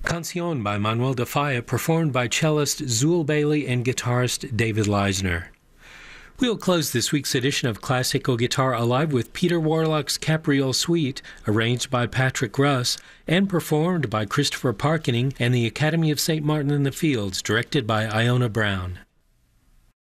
Canción by Manuel de Falla, performed by cellist Zool Bailey and guitarist David Leisner. We'll close this week's edition of Classical Guitar Alive with Peter Warlock's Capriole Suite, arranged by Patrick Russ and performed by Christopher Parkening and the Academy of St. Martin in the Fields, directed by Iona Brown.